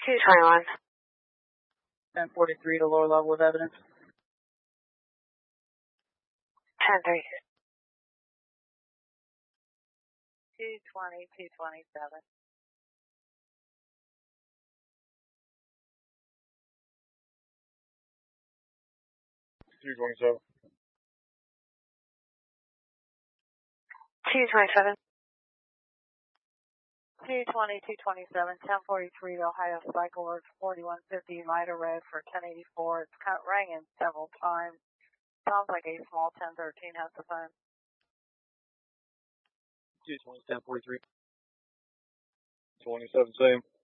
221. 1043 to lower level of evidence. 10-3. 220, 227. 227. 227. 220, 227, 1043 to Ohio Cycle Works 4150 Mitre Road for 1084. It's rang in several times. Sounds like a small 1013 has the phone. 220, 1043. 27, same.